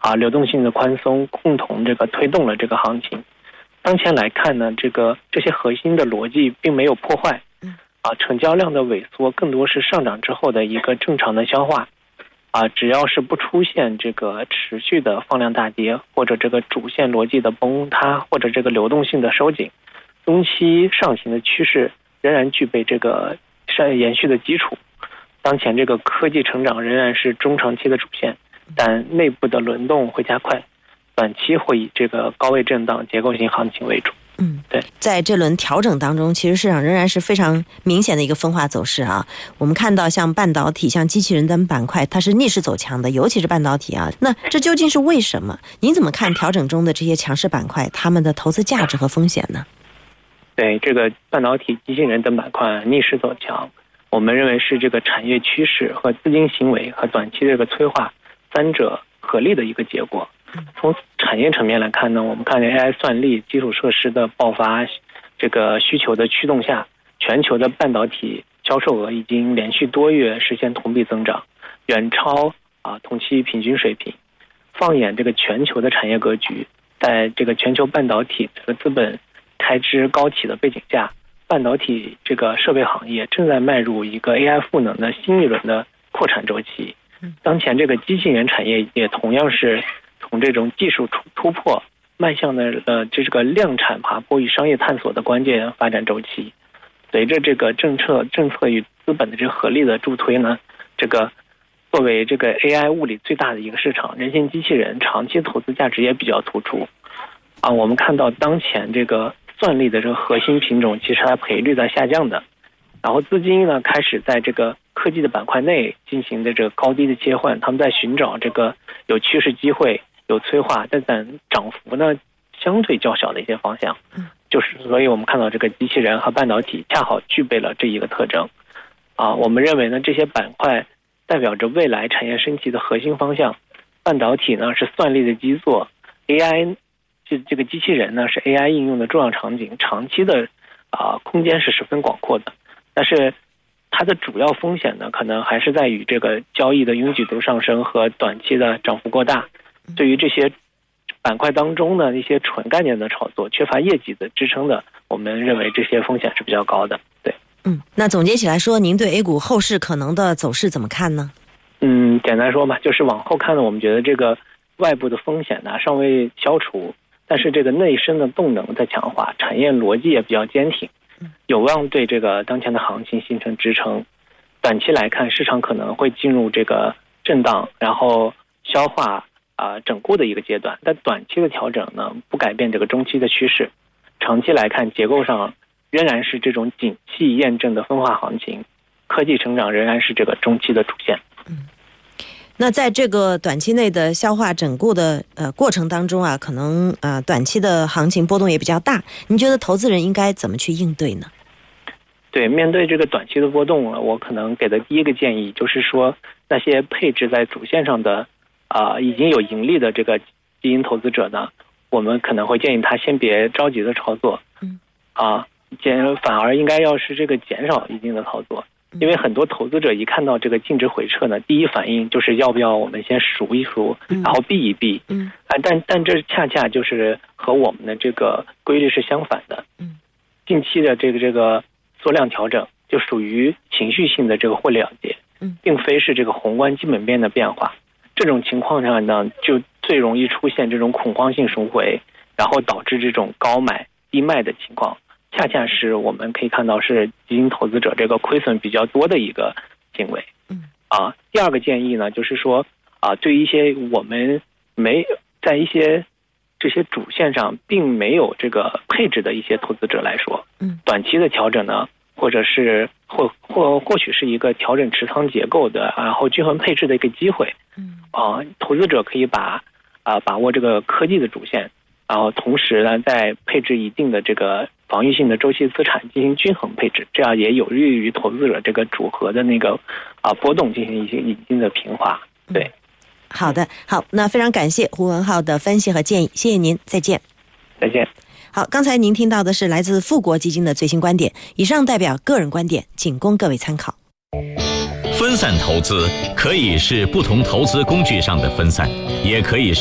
流动性的宽松共同这个推动了这个行情。当前来看呢，这些核心的逻辑并没有破坏，成交量的萎缩更多是上涨之后的一个正常的消化，只要是不出现这个持续的放量大跌，或者这个主线逻辑的崩塌，或者这个流动性的收紧，中期上行的趋势仍然具备这个延续的基础。当前这个科技成长仍然是中长期的主线，但内部的轮动会加快，短期会以这个高位震荡结构性行情为主。对， 在这轮调整当中，其实市场仍然是非常明显的一个分化走势啊。我们看到像半导体、像机器人等板块，它是逆势走强的，尤其是半导体啊。那这究竟是为什么？您怎么看调整中的这些强势板块，它们的投资价值和风险呢？ 对，这个半导体、机器人等板块逆势走强，我们认为是这个产业趋势和资金行为和短期这个催化三者合力的一个结果。从产业层面来看呢，我们看见 AI 算力、基础设施的爆发，这个需求的驱动下，全球的半导体销售额已经连续多月实现同比增长，远超同期平均水平。放眼这个全球的产业格局，在这个全球半导体这个资本开支高企的背景下，半导体这个设备行业正在迈入一个 AI 赋能的新一轮的扩产周期。当前这个机器人产业也同样是从这种技术突破迈向了这个量产爬坡与商业探索的关键发展周期。随着这个政策与资本的这个合力的助推呢，这个作为这个 AI 物理最大的一个市场，人形机器人长期投资价值也比较突出。我们看到当前这个算力的这个核心品种其实它赔率在下降的，然后资金呢开始在这个科技的板块内进行的这个高低的切换，他们在寻找这个有趋势机会、有催化，但涨幅呢相对较小的一些方向。所以我们看到这个机器人和半导体恰好具备了这一个特征。我们认为呢，这些板块代表着未来产业升级的核心方向。半导体呢是算力的基座 ，AI 这个机器人呢是 AI 应用的重要场景，长期的空间是十分广阔的。但是它的主要风险呢，可能还是在于这个交易的拥挤度上升和短期的涨幅过大。对于这些板块当中呢，一些纯概念的炒作，缺乏业绩的支撑的，我们认为这些风险是比较高的。对， 那总结起来说，您对 A 股后市可能的走势怎么看呢？ 简单说吧，就是往后看呢，我们觉得这个外部的风险呢尚未消除，但是这个内生的动能在强化，产业逻辑也比较坚挺，有望对这个当前的行情形成支撑。短期来看，市场可能会进入这个震荡，然后消化整固的一个阶段，但短期的调整呢不改变这个中期的趋势。长期来看，结构上仍然是这种景气验证的分化行情，科技成长仍然是这个中期的主线。 那在这个短期内的消化整固的过程当中可能短期的行情波动也比较大，您觉得投资人应该怎么去应对呢？ 对，面对这个短期的波动，我可能给的第一个建议就是说，那些配置在主线上的已经有盈利的这个基金投资者呢，我们可能会建议他先别着急的操作，反而应该要是这个减少一定的操作。因为很多投资者一看到这个净值回撤呢，第一反应就是要不要我们先赎一赎，然后避一避。但这恰恰就是和我们的这个规律是相反的。近期的这个缩量调整就属于情绪性的这个获利了结，并非是这个宏观基本面的变化。这种情况下呢，就最容易出现这种恐慌性赎回，然后导致这种高买低卖的情况。恰恰是我们可以看到是基金投资者这个亏损比较多的一个行为。第二个建议呢，就是说对于一些我们在一些这些主线上并没有这个配置的一些投资者来说，短期的调整呢，或者是或许是一个调整持仓结构的，然后均衡配置的一个机会。投资者可以把握这个科技的主线，然后同时呢，再配置一定的这个防御性的周期资产进行均衡配置，这样也有利于投资者这个组合的那个波动进行一定的平滑。对， 好的，好，那非常感谢胡文浩的分析和建议，谢谢您，再见。 再见。 好，刚才您听到的是来自富国基金的最新观点，以上代表个人观点，仅供各位参考。 分散投资可以是不同投资工具上的分散，也可以是